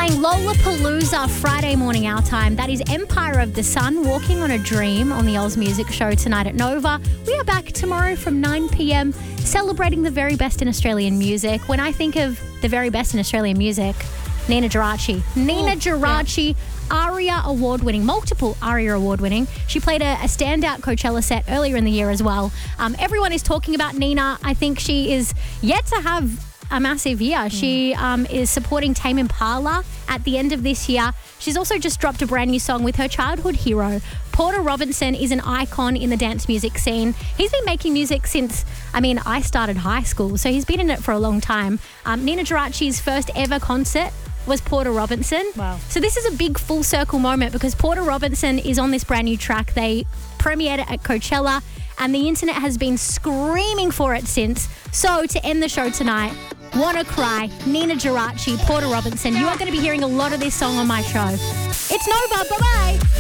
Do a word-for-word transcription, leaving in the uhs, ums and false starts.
playing Lollapalooza Friday morning our time. That is Empire of the Sun, Walking on a Dream on the Oz Music Show tonight at Nova. We are back tomorrow from nine p.m. celebrating the very best in Australian music. When I think of the very best in Australian music, Nina Geraci. Nina Ooh, Geraci, yeah. ARIA award-winning, multiple ARIA award-winning. She played a, a standout Coachella set earlier in the year as well. Um, everyone is talking about Nina. I think she is yet to have a massive year. Mm. She um, is supporting Tame Impala at the end of this year. She's also just dropped a brand new song with her childhood hero. Porter Robinson is an icon in the dance music scene. He's been making music since, I mean, I started high school, so he's been in it for a long time. Um, Nina Geraci's first ever concert was Porter Robinson. Wow. So this is a big full circle moment because Porter Robinson is on this brand new track. They premiered it at Coachella and the internet has been screaming for it since. So to end the show tonight, Wanna Cry, Nina Geraci, Porter Robinson. You are going to be hearing a lot of this song on my show. It's Nova. Bye-bye.